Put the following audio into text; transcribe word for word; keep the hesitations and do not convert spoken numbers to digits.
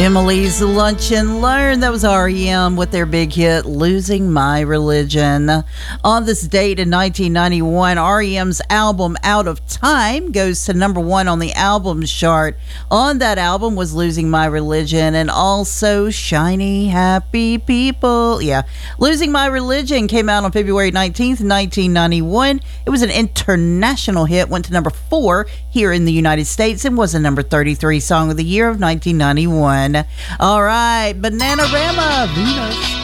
Emily's Lunch and Learn. That was R E M with their big hit, Losing My Religion. On this date in nineteen ninety-one, R E M's album Out of Time goes to number one on the albums chart. On that album was Losing My Religion and also Shiny Happy People. Yeah, Losing My Religion came out on February nineteenth, nineteen ninety-one. It was an international hit, went to number four here in the United States and was a number thirty-three song of the year of nineteen ninety-one. All right, Bananarama, Venus.